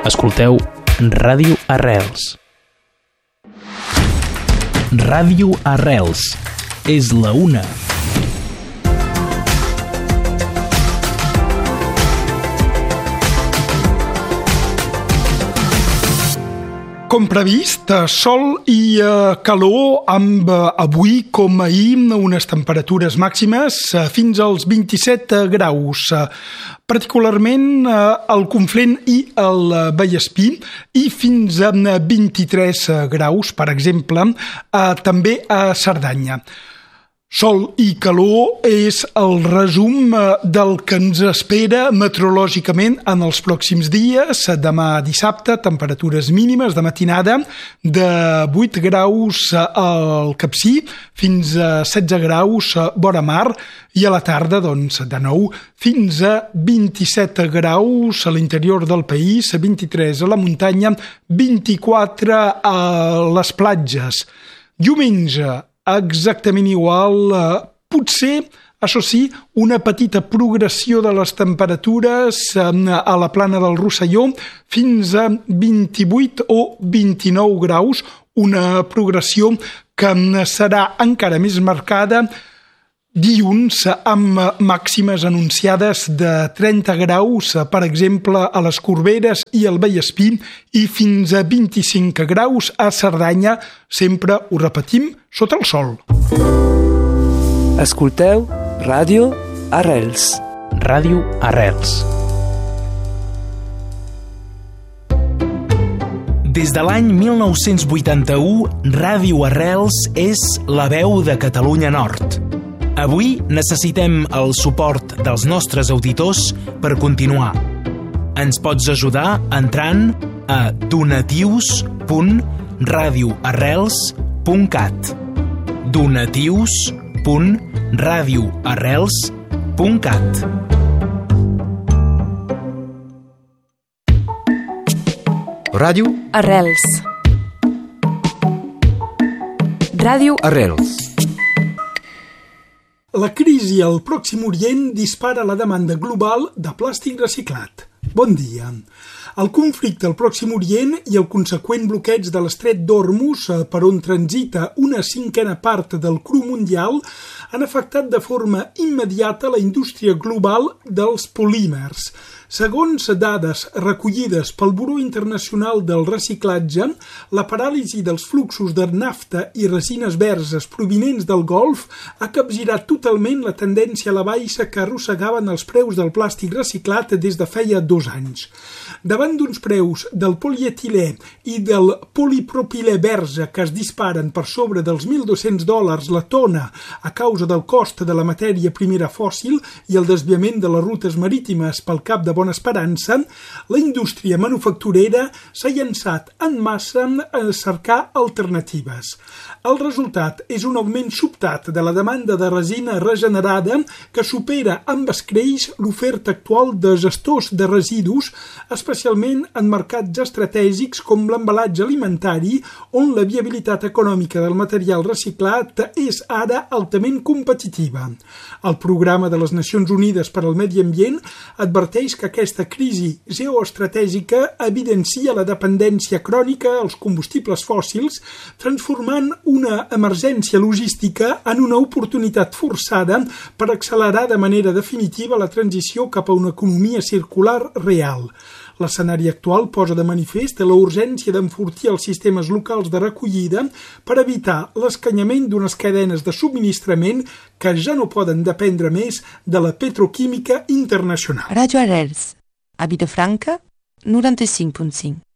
Escolteu Ràdio Arrels. Ràdio Arrels. És la una. Com previst, sol i calor amb avui com ahir unes temperatures màximes fins als 27 graus, particularment al Conflent i al Vallespí, i fins a 23 graus, per exemple, també a Cerdanya. Sol i calor és el resum del que ens espera meteorològicament en els pròxims dies. Demà dissabte, temperatures mínimes de matinada de 8 graus al Capcir fins a 16 graus vora mar, i a la tarda, doncs, de nou, fins a 27 graus a l'interior del país, 23 a la muntanya, 24 a les platges. Diumenge, exactament igual, potser, això sí, una petita progressió de les temperatures a la plana del Rosselló fins a 28 o 29 graus, una progressió que serà encara més marcada dilluns amb màximes anunciades de 30 graus, per exemple, a les Corberes i al Vallespí, i fins a 25 graus a Cerdanya, sempre, ho repetim, sota el sol. Escolteu Ràdio Arrels. Ràdio Arrels. Des de l'any 1981, Ràdio Arrels és la veu de Catalunya Nord. Avui necessitem el suport dels nostres auditors per continuar. Ens pots ajudar entrant a donatius.radioarrels.cat donatius.radioarrels.cat. Ràdio Arrels. Ràdio Arrels. La crisi al Pròxim Orient dispara la demanda global de plàstic reciclat. Bon dia. El conflicte al Pròxim Orient i el conseqüent bloqueig de l'estret d'Hormuz, per on transita una cinquena part del cru mundial, han afectat de forma immediata la indústria global dels polímers. Segons dades recollides pel Buró Internacional del Reciclatge, la paràlisi dels fluxos de nafta i resines verges provinents del Golf ha capgirat totalment la tendència a la baixa que arrossegaven els preus del plàstic reciclat des de feia 2 anys. Davant d'uns preus del polietilè i del polipropilè verge que es disparen per sobre dels $1.200 la tona a causa del cost de la matèria primera fòssil i el desviament de les rutes marítimes pel Cap de Bona Esperança, la indústria manufacturera s'ha llançat en massa a cercar alternatives. El resultat és un augment sobtat de la demanda de resina regenerada que supera amb escreix l'oferta actual de gestors de residus, especialment en mercats estratègics com l'embalatge alimentari, on la viabilitat econòmica del material reciclat és ara altament competitiva. El Programa de les Nacions Unides per al Medi Ambient adverteix que aquesta crisi geoestratègica evidencia la dependència crònica als combustibles fòssils, transformant una emergència logística en una oportunitat forçada per accelerar de manera definitiva la transició cap a una economia circular real. L'escenari actual posa de manifest la urgència d'enfortir els sistemes locals de recollida per evitar l'escanyament d'unes cadenes de subministrament que ja no poden dependre més de la petroquímica internacional. Ràdio Arrels. A Vilafranca, 95.5.